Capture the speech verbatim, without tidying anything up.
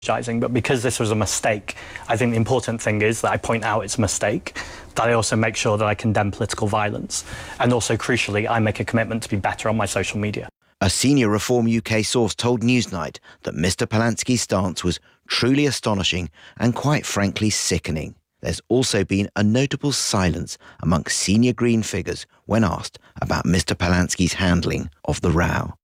But because this was a mistake, I think the important thing is that I point out it's a mistake, that I also make sure that I condemn political violence, and also, crucially, I make a commitment to be better on my social media. A senior Reform U K source told Newsnight that Mr Polansky's stance was truly astonishing and quite frankly sickening. There's also been a notable silence amongst senior Green figures when asked about Mr Polansky's handling of the row.